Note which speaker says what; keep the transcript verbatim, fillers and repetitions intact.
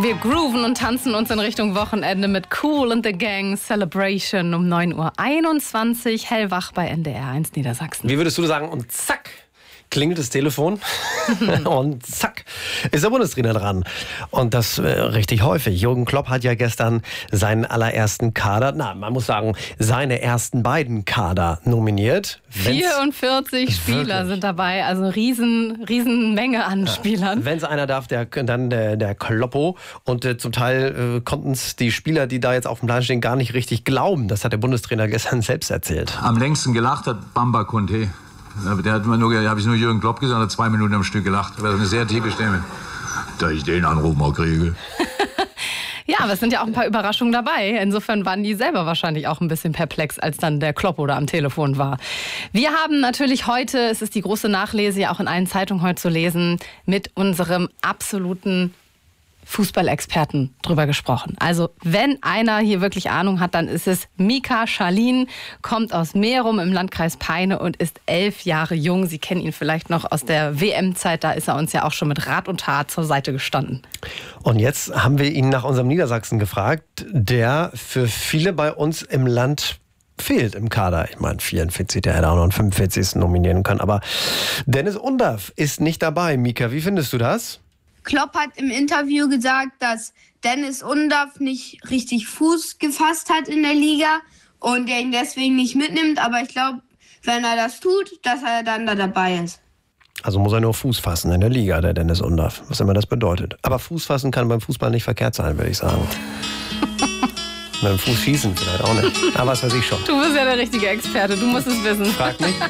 Speaker 1: Wir grooven und tanzen uns in Richtung Wochenende mit Kool and the Gang Celebration um neun Uhr einundzwanzig. Hellwach bei N D R eins Niedersachsen.
Speaker 2: Wie würdest du sagen? Und zack, klingelt das Telefon und zack, ist der Bundestrainer dran. Und das äh, richtig häufig. Jürgen Klopp hat ja gestern seinen allerersten Kader, na, man muss sagen, seine ersten beiden Kader nominiert.
Speaker 1: vierundvierzig Spieler
Speaker 2: wirklich
Speaker 1: sind dabei, also riesen, riesen Menge an
Speaker 2: ja.
Speaker 1: Spielern.
Speaker 2: Wenn es einer darf, der, dann der, der Kloppo. Und äh, zum Teil äh, konnten es die Spieler, die da jetzt auf dem Plan stehen, gar nicht richtig glauben. Das hat der Bundestrainer gestern selbst erzählt.
Speaker 3: Am längsten gelacht hat Bamba Conte. Der hat immer nur, habe ich nur Jürgen Klopp gesagt, hat zwei Minuten am Stück gelacht. Das ist eine sehr tiefe Stimme. Da ich den Anruf mal kriege.
Speaker 1: Ja, aber es sind ja auch ein paar Überraschungen dabei. Insofern waren die selber wahrscheinlich auch ein bisschen perplex, als dann der Kloppo da am Telefon war. Wir haben natürlich heute, es ist die große Nachlese, ja auch in allen Zeitungen heute zu lesen, mit unserem absoluten Fußballexperten drüber gesprochen. Also wenn einer hier wirklich Ahnung hat, dann ist es Mika Schalin, kommt aus Merum im Landkreis Peine und ist elf Jahre jung. Sie kennen ihn vielleicht noch aus der W M-Zeit, da ist er uns ja auch schon mit Rat und Tat zur Seite gestanden.
Speaker 2: Und jetzt haben wir ihn nach unserem Niedersachsen gefragt, der für viele bei uns im Land fehlt im Kader. Ich meine, vierundvierzig, der hätte auch noch einen fünfundvierzigsten nominieren können. Aber Dennis Undaff ist nicht dabei. Mika, wie findest du das?
Speaker 4: Klopp hat im Interview gesagt, dass Dennis Undaff nicht richtig Fuß gefasst hat in der Liga und er ihn deswegen nicht mitnimmt. Aber ich glaube, wenn er das tut, dass er dann da dabei ist.
Speaker 2: Also muss er nur Fuß fassen in der Liga, der Dennis Undaff, was immer das bedeutet. Aber Fuß fassen kann beim Fußball nicht verkehrt sein, würde ich sagen. Mit dem Fuß schießen vielleicht auch nicht. Aber was weiß ich schon.
Speaker 1: Du bist ja der richtige Experte, du musst es wissen.
Speaker 2: Frag mich.